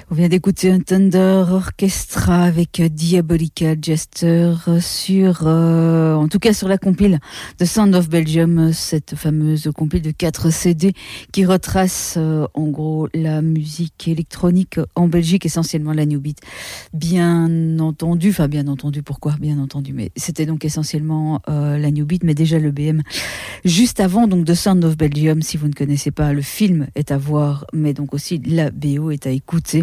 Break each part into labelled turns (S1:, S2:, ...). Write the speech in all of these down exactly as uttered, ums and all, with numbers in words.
S1: On vient d'écouter un Thunder Orchestra avec Diabolical Jester sur, euh, en tout cas sur la compile The Sound of Belgium, cette fameuse compile de quatre C D qui retrace euh, en gros la musique électronique en Belgique, essentiellement la New Beat. Bien entendu, enfin bien entendu, pourquoi bien entendu, mais c'était donc essentiellement euh, la New Beat, mais déjà le B M. Juste avant donc The Sound of Belgium, si vous ne connaissez pas, le film est à voir, mais donc aussi la B O est à écouter.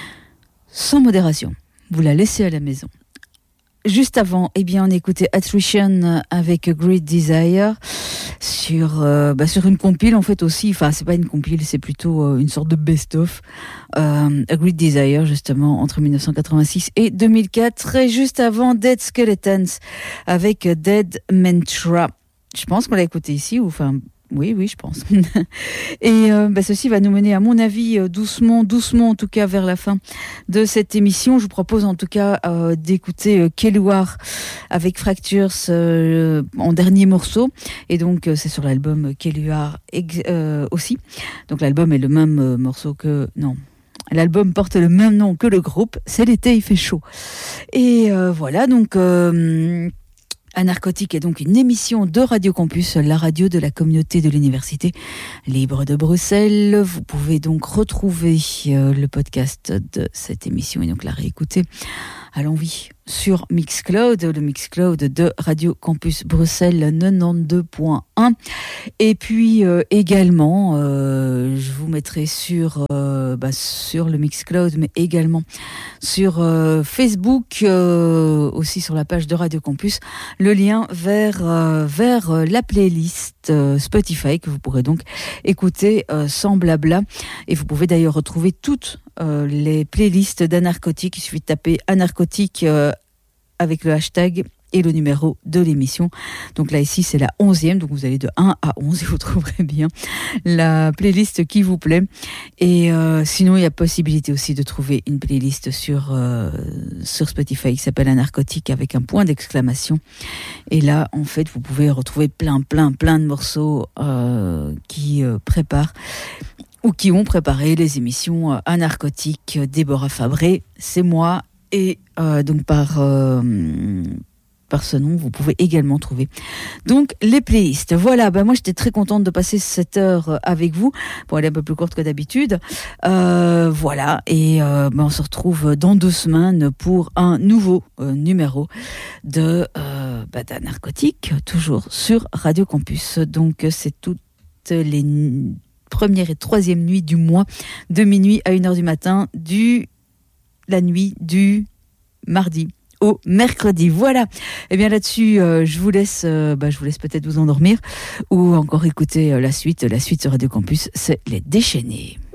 S1: Sans modération, vous la laissez à la maison. Juste avant, eh bien, on écoutait Attrition avec Great Desire sur, euh, bah, sur une compile en fait aussi. Enfin, c'est pas une compile, c'est plutôt euh, une sorte de best-of. Euh, A Great Desire justement entre dix-neuf cent quatre-vingt-six et deux mille quatre. Et juste avant, Dead Skeletons avec Dead Mantra. Je pense qu'on l'a écouté ici, ou enfin. Oui, oui, je pense. Et euh, bah, ceci va nous mener, à mon avis, euh, doucement, doucement, en tout cas, vers la fin de cette émission. Je vous propose, en tout cas, euh, d'écouter euh, Keluar avec Fractures euh, en dernier morceau. Et donc, euh, c'est sur l'album Keluar euh, aussi. Donc, l'album est le même euh, morceau que... Non. L'album porte le même nom que le groupe. C'est l'été, il fait chaud. Et euh, voilà, donc... Euh, Anarchotique est donc une émission de Radio Campus, la radio de la communauté de l'Université libre de Bruxelles. Vous pouvez donc retrouver euh, le podcast de cette émission et donc la réécouter à l'envie sur Mixcloud, le Mixcloud de Radio Campus Bruxelles quatre-vingt-douze point un. Et puis euh, également, euh, je vous mettrai sur, euh, bah, sur le Mixcloud, mais également sur euh, Facebook, euh, aussi sur la page de Radio Campus, le lien vers, euh, vers euh, la playlist euh, Spotify que vous pourrez donc écouter euh, sans blabla. Et vous pouvez d'ailleurs retrouver toutes euh, les playlists d'Anarchotique. Il suffit de taper Anarchotique euh, avec le hashtag et le numéro de l'émission. Donc là, ici, c'est la onzième. Donc vous allez de un à onze et vous trouverez bien la playlist qui vous plaît. Et euh, sinon, il y a possibilité aussi de trouver une playlist sur, euh, sur Spotify qui s'appelle Anarchotique avec un point d'exclamation. Et là, en fait, vous pouvez retrouver plein, plein, plein de morceaux euh, qui euh, préparent ou qui ont préparé les émissions euh, Anarchotique. Déborah Fabré, c'est moi. Et euh, donc par... Euh, par ce nom, vous pouvez également trouver donc les playlists. Voilà, ben moi j'étais très contente de passer cette heure avec vous. Bon, elle est un peu plus courte que d'habitude. Euh, voilà, et euh, ben on se retrouve dans deux semaines pour un nouveau euh, numéro de euh, ben, d'Anarchotique, toujours sur Radio Campus. Donc c'est toutes les n- premières et troisième nuits du mois, de minuit à une heure du matin, du la nuit du mardi au mercredi. Voilà. Et bien là-dessus, euh, je vous laisse, euh, bah, je vous laisse peut-être vous endormir ou encore écouter euh, la suite. La suite sur Radio Campus, c'est Les Déchaînés.